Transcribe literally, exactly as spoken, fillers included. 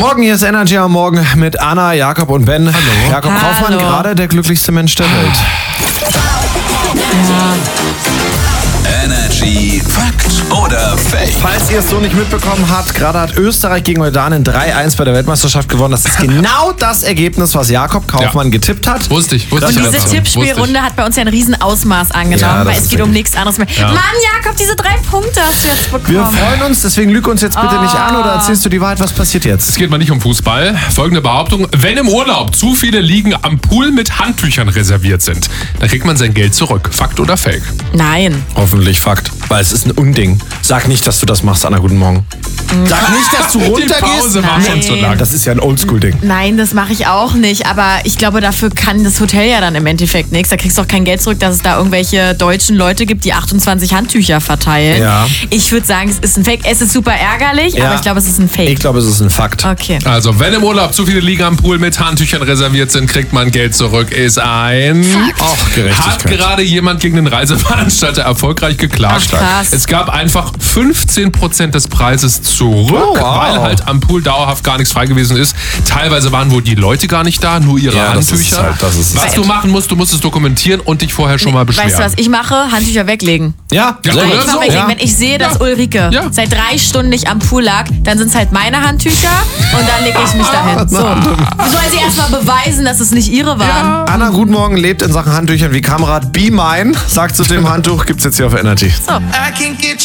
Morgen, hier ist Energy am Morgen mit Anna, Jakob und Ben. Hallo. Jakob Hallo. Kaufmann, gerade der glücklichste Mensch der Welt. Ja. Energy Fakt oder Fake? Falls ihr es so nicht mitbekommen habt, gerade hat Österreich gegen Jordanien drei eins bei der Weltmeisterschaft gewonnen. Das ist genau das Ergebnis, was Jakob Kaufmann ja. getippt hat. Wusste ich. Wusste Und ich diese einfach. Tippspielrunde hat bei uns ja ein Riesenausmaß angenommen, Ja, das weil es ist geht um wirklich- nichts anderes mehr. Ja. Mann, Jakob, diese drei Punkte hast du jetzt bekommen. Wir freuen uns, deswegen lüg uns jetzt bitte nicht an oder erzählst du die Wahrheit, was passiert jetzt? Es geht mal nicht um Fußball. Folgende Behauptung: Wenn im Urlaub zu viele Liegen am Pool mit Handtüchern reserviert sind, dann kriegt man sein Geld zurück. Fakt oder Fake? Nein. Hoffentlich Fakt, weil es ist ein Unding. Sag nicht, dass du das machst, Anna, guten Morgen. Sag nicht, dass du Die runtergehst. Pause war Nein. schon zu lang. Das ist ja ein Oldschool-Ding. Nein, das mache ich auch nicht. Aber ich glaube, dafür kann das Hotel ja dann im Endeffekt nichts. Da kriegst du auch kein Geld zurück, dass es da irgendwelche deutschen Leute gibt, die achtundzwanzig Handtücher verteilen. Ja. Ich würde sagen, es ist ein Fake. Es ist super ärgerlich, Ja. aber ich glaube, es ist ein Fake. Ich glaube, es ist ein Fakt. Okay. Also, wenn im Urlaub zu viele Liegen am Pool mit Handtüchern reserviert sind, kriegt man Geld zurück. Ist ein... Ach, Gerechtigkeit. Hat gerade jemand gegen den Reiseveranstalter erfolgreich geklagt. Ach, krass. Es gab einfach fünfzehn Prozent des Preises zurück, Oh, wow. weil halt am Pool dauerhaft gar nichts frei gewesen ist. Teilweise waren wohl die Leute gar nicht da, nur ihre Ja, das ist Handtücher. es halt, das ist es was halt. du machen musst, du musst es dokumentieren und dich vorher schon mal beschweren. Weißt du, was ich mache? Handtücher weglegen. Ja, Ja, sehr oder gut. Einfach so. weglegen. Ja. Wenn ich sehe, dass Ja. Ulrike Ja. seit drei Stunden nicht am Pool lag, dann sind es halt meine Handtücher und dann lege ich mich dahin. So. Soll sie erstmal beweisen, dass es nicht ihre waren. Anna, guten Morgen, lebt in Sachen Handtüchern wie Kamerad. Be Mine, sagt zu dem Handtuch, gibt's jetzt hier auf Energy. So. I can't get